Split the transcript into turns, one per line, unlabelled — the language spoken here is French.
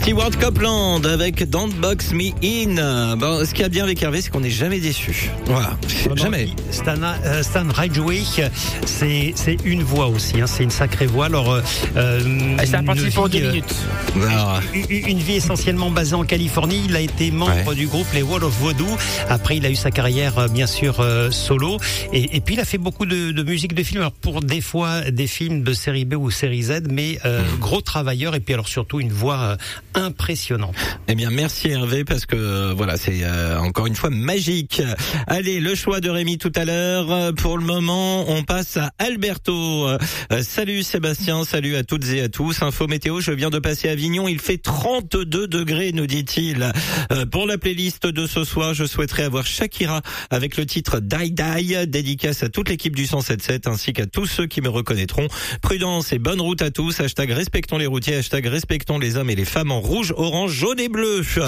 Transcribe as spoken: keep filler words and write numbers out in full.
Stewart Copeland avec Don't Box Me In. Bon, ce qui a bien avec Hervé, c'est qu'on n'est jamais déçu. Voilà,
non,
jamais.
Stan, euh, Stan Ridgway, c'est c'est une voix aussi, hein, c'est une sacrée voix. Alors, euh,
c'est un parti pour deux minutes.
Ah.
Une, une vie essentiellement basée en Californie. Il a été membre
ouais.
du groupe les Wall of Voodoo. Après, il a eu sa carrière, bien sûr, euh, solo. Et, et puis, il a fait beaucoup de, de musique de film. Alors, pour des fois, des films de série B ou série Z, mais euh, mmh. gros travailleur. Et puis, alors surtout, une voix euh, impressionnante.
Eh bien, merci Hervé, parce que euh, voilà, c'est euh, encore une fois magique. Allez, le choix de Rémi tout à l'heure. Pour le moment, on passe à Alberto. Euh, salut Sébastien, salut à toutes et à tous. Info météo, je viens de passer à Avignon. Il fait trente-deux degrés, nous dit-il. Euh, pour la playlist de ce soir, je souhaiterais avoir Shakira avec le titre Die Die. Dédicace à toute l'équipe du cent sept sept ainsi qu'à tous ceux qui me reconnaîtront. Prudence et bonne route à tous. Hashtag respectons les routiers. Hashtag respectons les hommes et les femmes en rouge, orange, jaune et bleu.